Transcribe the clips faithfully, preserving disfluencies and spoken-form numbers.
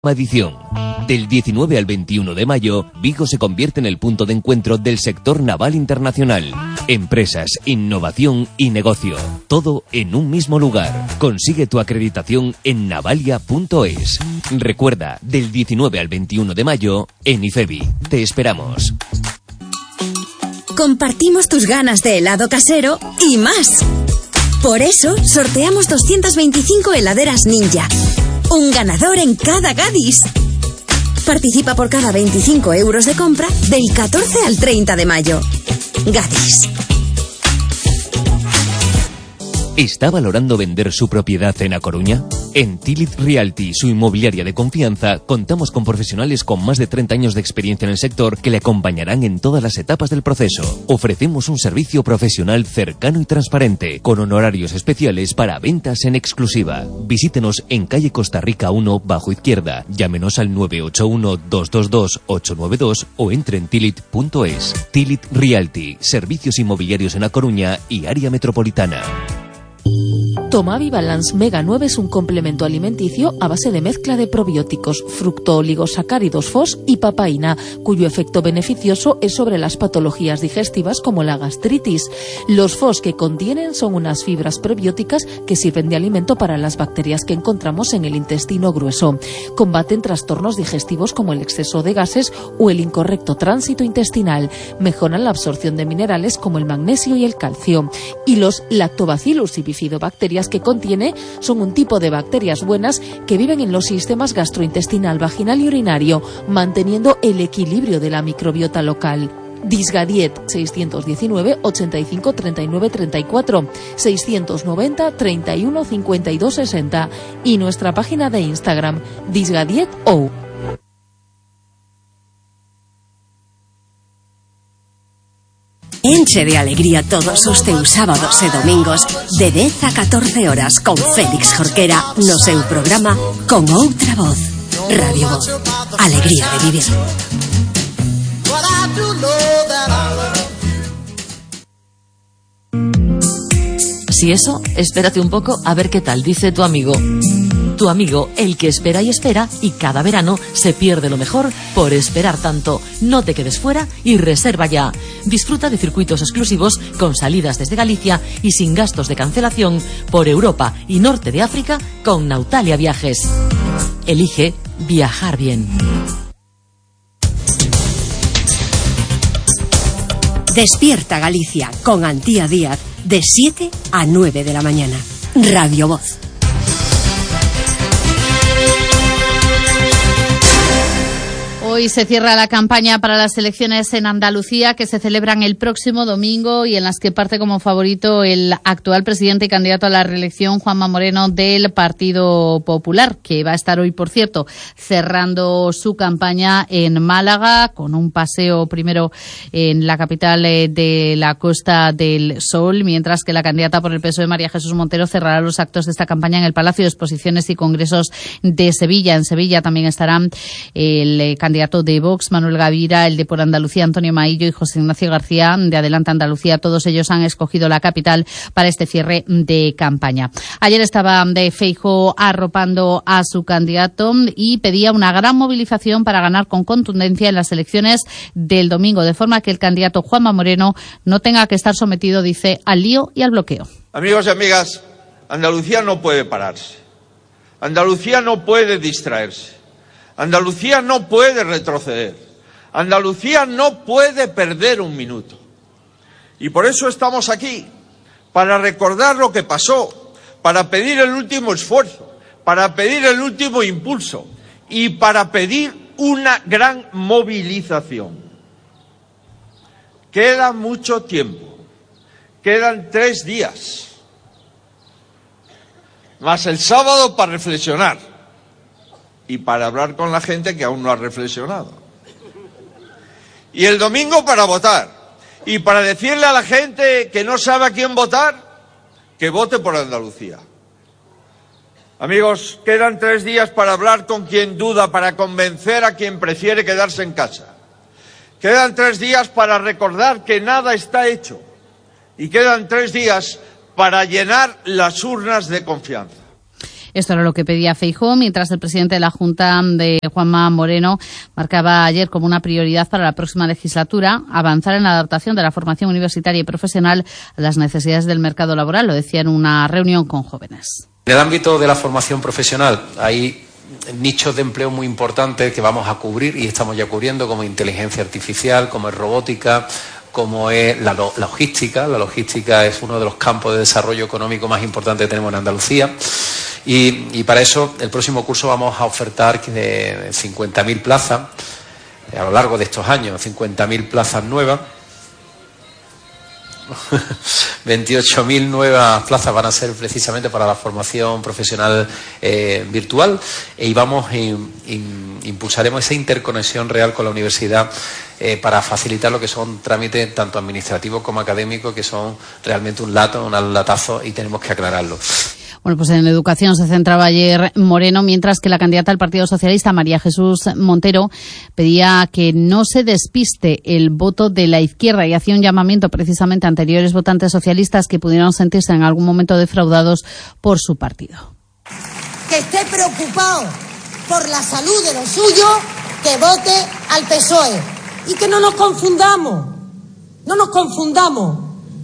Edición. Del diecinueve al veintiuno de mayo, Vigo se convierte en el punto de encuentro del sector naval internacional. Empresas, innovación y negocio. Todo en un mismo lugar. Consigue tu acreditación en navalia punto es. Recuerda, del diecinueve al veintiuno de mayo, en IFEBI. Te esperamos. Compartimos tus ganas de helado casero y más. Por eso, sorteamos doscientas veinticinco heladeras Ninja. Un ganador en cada Gadis. Participa por cada veinticinco euros de compra del catorce al treinta de mayo. Gadis. ¿Está valorando vender su propiedad en A Coruña? En Tilit Realty, su inmobiliaria de confianza, contamos con profesionales con más de treinta años de experiencia en el sector que le acompañarán en todas las etapas del proceso. Ofrecemos un servicio profesional cercano y transparente, con honorarios especiales para ventas en exclusiva. Visítenos en calle Costa Rica uno, bajo izquierda. Llámenos al nueve ocho uno, dos dos dos, ocho nueve dos o entre en tilit punto es. Tilit Realty, servicios inmobiliarios en A Coruña y área metropolitana. Tomavi Balance Mega nueve es un complemento alimenticio a base de mezcla de probióticos, fructooligosacáridos F O S y papaína, cuyo efecto beneficioso es sobre las patologías digestivas como la gastritis. Los F O S que contienen son unas fibras prebióticas que sirven de alimento para las bacterias que encontramos en el intestino grueso. Combaten trastornos digestivos como el exceso de gases o el incorrecto tránsito intestinal. Mejoran la absorción de minerales como el magnesio y el calcio. Y los lactobacillus y bifidobacterias que contiene son un tipo de bacterias buenas que viven en los sistemas gastrointestinal, vaginal y urinario, manteniendo el equilibrio de la microbiota local. Disgadiet seiscientos diecinueve, ochenta y cinco, treinta y nueve, treinta y cuatro, seiscientos noventa, treinta y uno, cincuenta y dos, sesenta y nuestra página de Instagram disgadietou. Enche de alegría todos os teus sábados e domingos de dez a catorce horas con Félix Jorquera no seu programa Con Outra Voz. Radio Voz. Alegría de vivir. Si eso, espérate un poco a ver qué tal dice tu amigo. Tu amigo, el que espera y espera, y cada verano se pierde lo mejor por esperar tanto. No te quedes fuera y reserva ya. Disfruta de circuitos exclusivos con salidas desde Galicia y sin gastos de cancelación por Europa y Norte de África con Nautalia Viajes. Elige viajar bien. Despierta Galicia con Antía Díaz de siete a nueve de la mañana. Radio Voz. Hoy se cierra la campaña para las elecciones en Andalucía, que se celebran el próximo domingo y en las que parte como favorito el actual presidente y candidato a la reelección, Juanma Moreno, del Partido Popular, que va a estar hoy, por cierto, cerrando su campaña en Málaga, con un paseo primero en la capital de la Costa del Sol, mientras que la candidata por el P S O E, María Jesús Montero, cerrará los actos de esta campaña en el Palacio de Exposiciones y Congresos de Sevilla. En Sevilla también estarán el candidato de Vox, Manuel Gavira, el de Por Andalucía, Antonio Maillo, y José Ignacio García, de Adelante Andalucía. Todos ellos han escogido la capital para este cierre de campaña. Ayer estaba de Feijóo arropando a su candidato y pedía una gran movilización para ganar con contundencia en las elecciones del domingo, de forma que el candidato Juanma Moreno no tenga que estar sometido, dice, al lío y al bloqueo. Amigos y amigas, Andalucía no puede pararse. Andalucía no puede distraerse. Andalucía no puede retroceder. Andalucía no puede perder un minuto. Y por eso estamos aquí, para recordar lo que pasó, para pedir el último esfuerzo, para pedir el último impulso y para pedir una gran movilización. Queda mucho tiempo. Quedan tres días. Más el sábado para reflexionar. Y para hablar con la gente que aún no ha reflexionado. Y el domingo para votar. Y para decirle a la gente que no sabe a quién votar, que vote por Andalucía. Amigos, quedan tres días para hablar con quien duda, para convencer a quien prefiere quedarse en casa. Quedan tres días para recordar que nada está hecho. Y quedan tres días para llenar las urnas de confianza. Esto era lo que pedía Feijóo, mientras el presidente de la Junta, de Juanma Moreno, marcaba ayer como una prioridad para la próxima legislatura avanzar en la adaptación de la formación universitaria y profesional a las necesidades del mercado laboral. Lo decía en una reunión con jóvenes. En el ámbito de la formación profesional hay nichos de empleo muy importantes que vamos a cubrir y estamos ya cubriendo, como inteligencia artificial, como es robótica, como es la lo- logística. La logística es uno de los campos de desarrollo económico más importantes que tenemos en Andalucía. Y, y para eso, el próximo curso vamos a ofertar de cincuenta mil plazas eh, a lo largo de estos años, cincuenta mil plazas nuevas. veintiocho mil nuevas plazas van a ser precisamente para la formación profesional eh, virtual, y vamos in, in, impulsaremos esa interconexión real con la universidad eh, para facilitar lo que son trámites tanto administrativos como académicos, que son realmente un lato, un latazo, y tenemos que aclararlo. Bueno, pues en educación se centraba ayer Moreno, mientras que la candidata al Partido Socialista, María Jesús Montero, pedía que no se despiste el voto de la izquierda y hacía un llamamiento precisamente a anteriores votantes socialistas que pudieron sentirse en algún momento defraudados por su partido. Que esté preocupado por la salud de los suyos, que vote al P S O E. Y que no nos confundamos, no nos confundamos.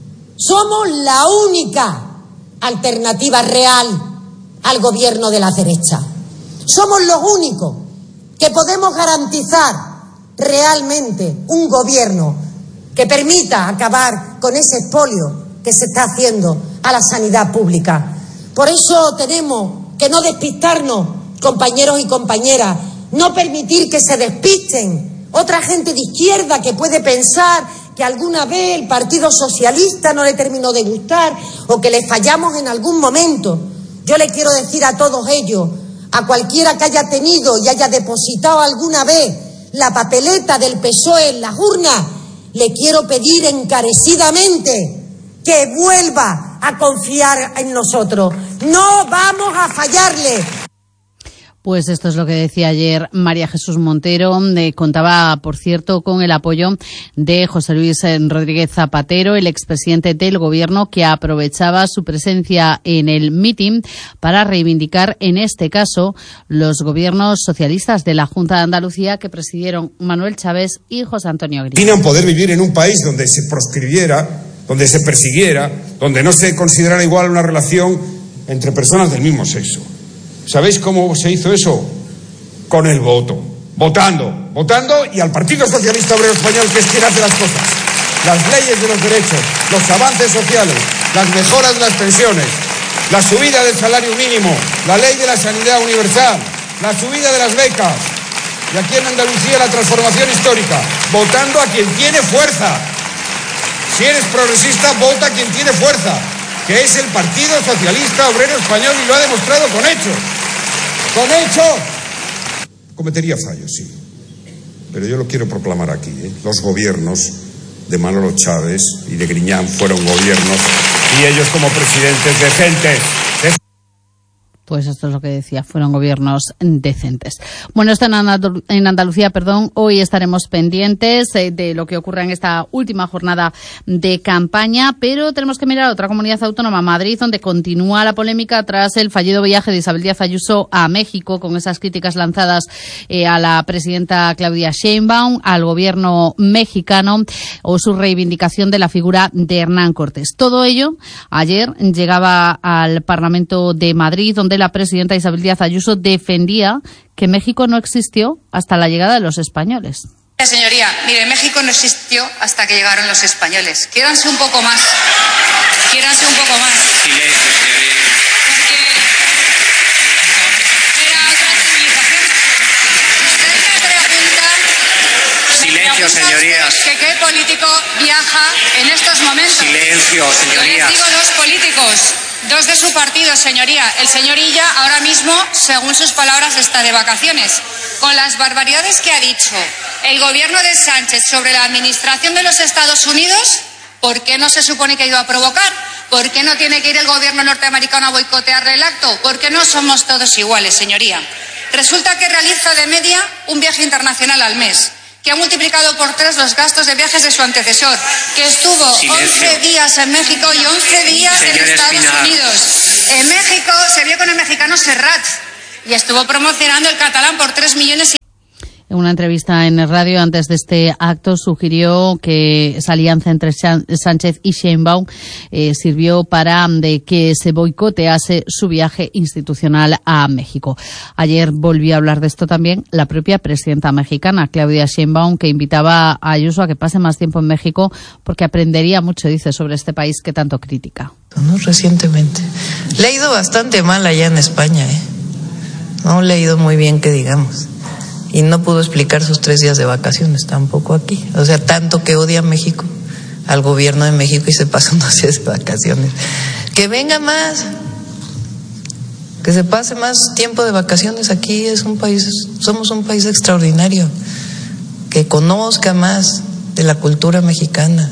Somos la única alternativa real al gobierno de la derecha. Somos los únicos que podemos garantizar realmente un gobierno que permita acabar con ese expolio que se está haciendo a la sanidad pública. Por eso tenemos que no despistarnos, compañeros y compañeras, no permitir que se despisten otra gente de izquierda que puede pensar que alguna vez el Partido Socialista no le terminó de gustar o que le fallamos en algún momento. Yo le quiero decir a todos ellos, a cualquiera que haya tenido y haya depositado alguna vez la papeleta del P S O E en las urnas, le quiero pedir encarecidamente que vuelva a confiar en nosotros. No vamos a fallarle. Pues esto es lo que decía ayer María Jesús Montero. Eh, contaba, por cierto, con el apoyo de José Luis Rodríguez Zapatero, el expresidente del Gobierno, que aprovechaba su presencia en el mitin para reivindicar, en este caso, los gobiernos socialistas de la Junta de Andalucía que presidieron Manuel Chávez y José Antonio Griñán. Imaginan poder vivir en un país donde se proscribiera, donde se persiguiera, donde no se considerara igual una relación entre personas del mismo sexo. ¿Sabéis cómo se hizo eso? Con el voto. Votando. Votando y al Partido Socialista Obrero Español, que es quien hace las cosas. Las leyes de los derechos, los avances sociales, las mejoras de las pensiones, la subida del salario mínimo, la ley de la sanidad universal, la subida de las becas. Y aquí en Andalucía la transformación histórica. Votando a quien tiene fuerza. Si eres progresista, vota a quien tiene fuerza, que es el Partido Socialista Obrero Español, y lo ha demostrado con hechos. ¡Con hechos! Cometería fallos, sí. Pero yo lo quiero proclamar aquí, ¿eh? Los gobiernos de Manolo Chávez y de Griñán fueron gobiernos, y ellos como presidentes decentes. Pues esto es lo que decía, fueron gobiernos decentes. Bueno, esto en, Andal- en Andalucía, perdón, hoy estaremos pendientes eh, de lo que ocurra en esta última jornada de campaña, pero tenemos que mirar a otra comunidad autónoma, Madrid, donde continúa la polémica tras el fallido viaje de Isabel Díaz Ayuso a México, con esas críticas lanzadas eh, a la presidenta Claudia Sheinbaum, al gobierno mexicano, o su reivindicación de la figura de Hernán Cortés. Todo ello ayer llegaba al Parlamento de Madrid, donde la presidenta Isabel Díaz Ayuso defendía que México no existió hasta la llegada de los españoles. Señoría, mire, México no existió hasta que llegaron los españoles. Quiéranse un poco más. Quiéranse un poco más. Silencio, señoría. Porque era otra civilización. Usted me pregunta... Silencio, me pregunta señorías. Que qué político viaja en estos momentos. Silencio, señorías. Yo les digo dos políticos. Dos de su partido, señoría. El señor Illa ahora mismo, según sus palabras, está de vacaciones. Con las barbaridades que ha dicho el gobierno de Sánchez sobre la administración de los Estados Unidos, ¿por qué no se supone que ha ido a provocar? ¿Por qué no tiene que ir el gobierno norteamericano a boicotear el acto? ¿Por qué no somos todos iguales, señoría? Resulta que realiza de media un viaje internacional al mes, que ha multiplicado por tres los gastos de viajes de su antecesor, que estuvo Silencio. once días en México y once días Señor en Estados Espinar. Unidos. En México se vio con el mexicano Serrat y estuvo promocionando el catalán por tres millones y... En una entrevista en el radio antes de este acto sugirió que esa alianza entre Sánchez y Sheinbaum eh, sirvió para de que se boicotease su viaje institucional a México. Ayer volvió a hablar de esto también la propia presidenta mexicana, Claudia Sheinbaum, que invitaba a Ayuso a que pase más tiempo en México porque aprendería mucho, dice, sobre este país que tanto critica. No, recientemente. Le ha ido bastante mal allá en España, ¿eh? No le ha ido muy bien, que digamos. Y no pudo explicar sus tres días de vacaciones tampoco aquí. O sea, tanto que odia a México, al gobierno de México, y se pasa unos días de vacaciones. Que venga más, que se pase más tiempo de vacaciones aquí. Es un país, somos un país extraordinario. Que conozca más de la cultura mexicana,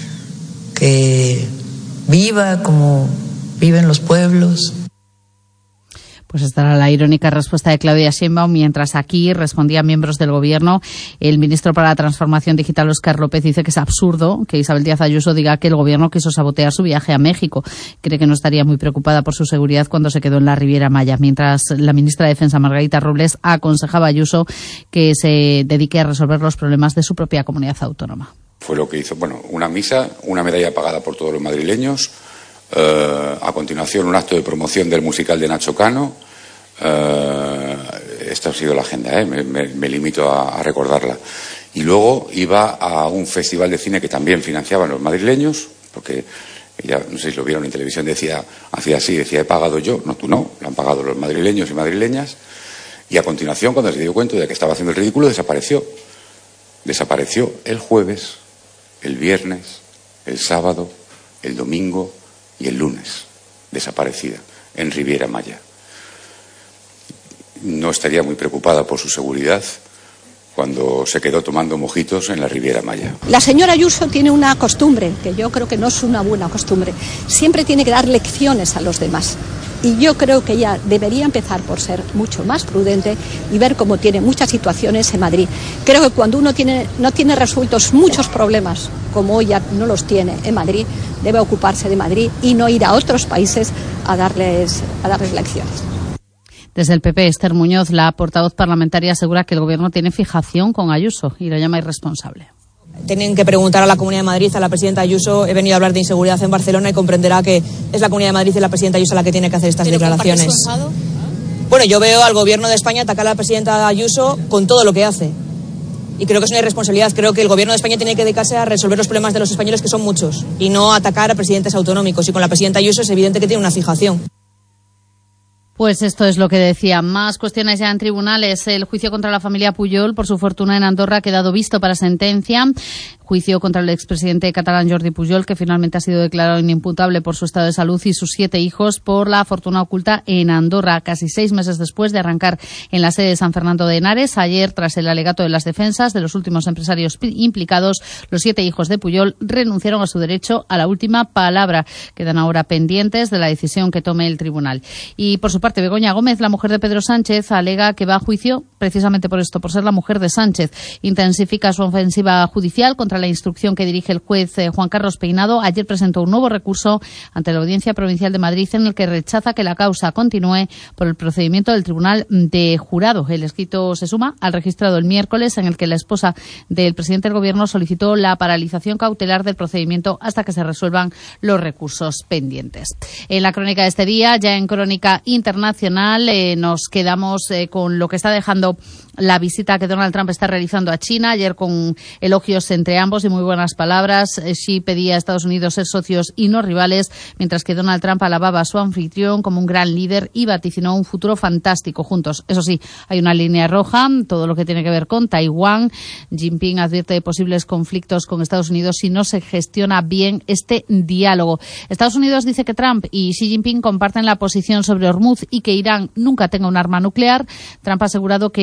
que viva como viven los pueblos. Pues esta era la irónica respuesta de Claudia Sheinbaum, mientras aquí respondían miembros del Gobierno. El ministro para la Transformación Digital, Óscar López, dice que es absurdo que Isabel Díaz Ayuso diga que el Gobierno quiso sabotear su viaje a México. Cree que no estaría muy preocupada por su seguridad cuando se quedó en la Riviera Maya, mientras la ministra de Defensa, Margarita Robles, aconsejaba a Ayuso que se dedique a resolver los problemas de su propia comunidad autónoma. Fue lo que hizo, bueno, una misa, una medalla pagada por todos los madrileños. Uh, a continuación, un acto de promoción del musical de Nacho Cano. Uh, esta ha sido la agenda, ¿eh? me, me, me limito a, a recordarla. Y luego iba a un festival de cine que también financiaban los madrileños, porque ella, no sé si lo vieron en televisión, decía, hacía así, decía, he pagado yo. No, tú no, lo han pagado los madrileños y madrileñas. Y a continuación, cuando se dio cuenta de que estaba haciendo el ridículo, desapareció. Desapareció el jueves, el viernes, el sábado, el domingo y el lunes, desaparecida, en Riviera Maya. No estaría muy preocupada por su seguridad cuando se quedó tomando mojitos en la Riviera Maya. La señora Ayuso tiene una costumbre, que yo creo que no es una buena costumbre. Siempre tiene que dar lecciones a los demás. Y yo creo que ella debería empezar por ser mucho más prudente y ver cómo tiene muchas situaciones en Madrid. Creo que cuando uno tiene, no tiene resueltos muchos problemas, como ella no los tiene en Madrid, debe ocuparse de Madrid y no ir a otros países a darles, a darles lecciones. Desde el P P, Esther Muñoz, la portavoz parlamentaria, asegura que el Gobierno tiene fijación con Ayuso y la llama irresponsable. Tienen que preguntar a la Comunidad de Madrid, a la presidenta Ayuso. He venido a hablar de inseguridad en Barcelona y comprenderá que es la Comunidad de Madrid y la presidenta Ayuso la que tiene que hacer estas declaraciones. Bueno, yo veo al Gobierno de España atacar a la presidenta Ayuso con todo lo que hace. Y creo que es una irresponsabilidad. Creo que el Gobierno de España tiene que dedicarse a resolver los problemas de los españoles, que son muchos, y no atacar a presidentes autonómicos. Y con la presidenta Ayuso es evidente que tiene una fijación. Pues esto es lo que decía. Más cuestiones ya en tribunales. El juicio contra la familia Pujol por su fortuna en Andorra ha quedado visto para sentencia. Juicio contra el expresidente catalán Jordi Pujol, que finalmente ha sido declarado inimputable por su estado de salud, y sus siete hijos por la fortuna oculta en Andorra, casi seis meses después de arrancar en la sede de San Fernando de Henares. Ayer, tras el alegato de las defensas de los últimos empresarios implicados, los siete hijos de Pujol renunciaron a su derecho a la última palabra. Quedan ahora pendientes de la decisión que tome el tribunal. Y por su parte, Begoña Gómez, la mujer de Pedro Sánchez, alega que va a juicio precisamente por esto, por ser la mujer de Sánchez. Intensifica su ofensiva judicial contra la instrucción que dirige el juez eh, Juan Carlos Peinado. Ayer presentó un nuevo recurso ante la Audiencia Provincial de Madrid en el que rechaza que la causa continúe por el procedimiento del Tribunal de Jurado. El escrito se suma al registrado el miércoles, en el que la esposa del presidente del Gobierno solicitó la paralización cautelar del procedimiento hasta que se resuelvan los recursos pendientes. En la crónica de este día, ya en crónica internacional, eh, nos quedamos eh, con lo que está dejando la visita que Donald Trump está realizando a China. Ayer con elogios entre ambos y muy buenas palabras. Xi pedía a Estados Unidos ser socios y no rivales, mientras que Donald Trump alababa a su anfitrión como un gran líder y vaticinó un futuro fantástico juntos. Eso sí, hay una línea roja, todo lo que tiene que ver con Taiwán. Jinping advierte de posibles conflictos con Estados Unidos si no se gestiona bien este diálogo. Estados Unidos dice que Trump y Xi Jinping comparten la posición sobre Hormuz y que Irán nunca tenga un arma nuclear. Trump ha asegurado que China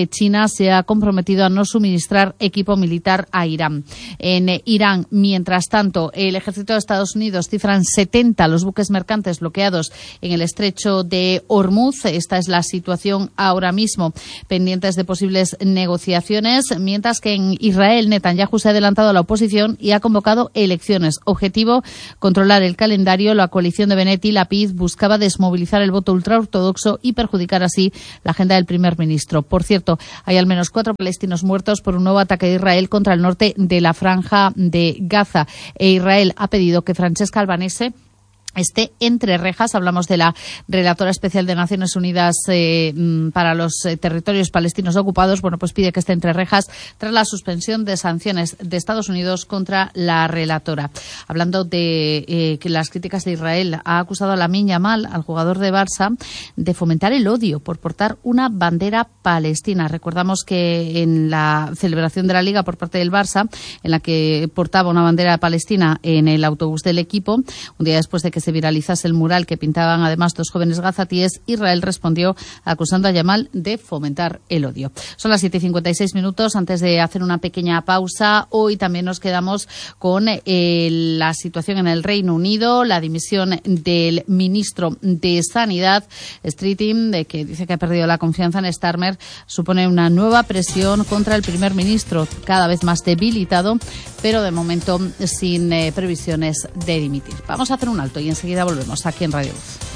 además se ha comprometido a no suministrar equipo militar a Irán. En eh, Irán, mientras tanto, el ejército de Estados Unidos cifran setenta los buques mercantes bloqueados en el estrecho de Hormuz. Esta es la situación ahora mismo, pendientes de posibles negociaciones, mientras que en Israel Netanyahu se ha adelantado a la oposición y ha convocado elecciones. Objetivo, controlar el calendario. La coalición de Bennett y Lapid buscaba desmovilizar el voto ultraortodoxo y perjudicar así la agenda del primer ministro. Por cierto, hay al menos cuatro palestinos muertos por un nuevo ataque de Israel contra el norte de la franja de Gaza. E Israel ha pedido que Francesca Albanese esté entre rejas. Hablamos de la relatora especial de Naciones Unidas eh, para los eh, territorios palestinos ocupados. Bueno, pues pide que esté entre rejas tras la suspensión de sanciones de Estados Unidos contra la relatora. Hablando de eh, que las críticas de Israel, ha acusado a Lamine Yamal, al jugador de Barça, de fomentar el odio por portar una bandera palestina. Recordamos que en la celebración de la Liga por parte del Barça, en la que portaba una bandera palestina en el autobús del equipo, un día después de que se viralizase el mural que pintaban además dos jóvenes gazatíes, Israel respondió acusando a Yamal de fomentar el odio. Son las siete y cincuenta y seis minutos. Antes de hacer una pequeña pausa, hoy también nos quedamos con eh, la situación en el Reino Unido, la dimisión del ministro de Sanidad, Streeting, de que dice que ha perdido la confianza en Starmer, supone una nueva presión contra el primer ministro, cada vez más debilitado, pero de momento sin eh, previsiones de dimitir. Vamos a hacer un alto y enseguida volvemos aquí en Radio Voz.